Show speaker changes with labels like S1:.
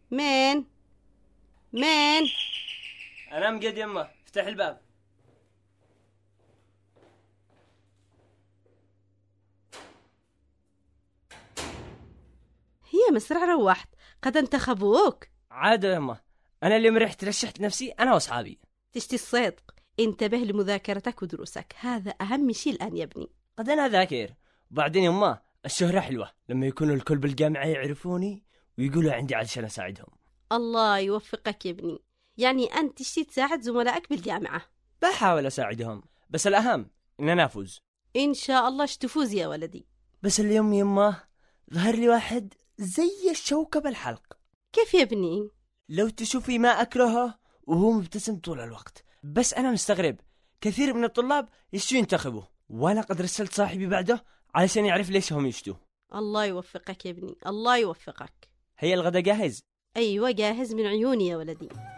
S1: مين؟ مين؟
S2: أنا مقد يمه، افتح الباب.
S1: هي مسرع روحت، قد انتخبوك.
S2: عادة يمه، أنا اليوم رحت رشحت نفسي أنا وأصحابي.
S1: تشتي الصدق، انتبه لمذاكرتك ودروسك، هذا أهم شيء الآن يا ابني.
S2: قد أنا ذاكر. وبعدين يمه، الشهرة حلوة لما يكونوا الكل بالجامعة يعرفوني ويقولوا عندي علشان أساعدهم.
S1: الله يوفقك يا ابني، يعني أنت تشتي تساعد زملائك بالجامعة.
S2: بحاول أساعدهم، بس الأهم إن أنا أفوز.
S1: إن شاء الله تفوز يا ولدي.
S2: بس اليوم يمه ظهر لي واحد زي الشوكة بالحلق.
S1: كيف يا ابني؟
S2: لو تشوفي ما أكرهه وهو مبتسم طول الوقت. بس أنا مستغرب، كثير من الطلاب يشتوا ينتخبوا، وأنا قد رسلت صاحبي بعده علشان يعرف ليش هم يشتوا.
S1: الله يوفقك يا ابني، الله يوفقك.
S2: هي الغدا جاهز؟
S1: أيوة جاهز من عيوني يا ولدي.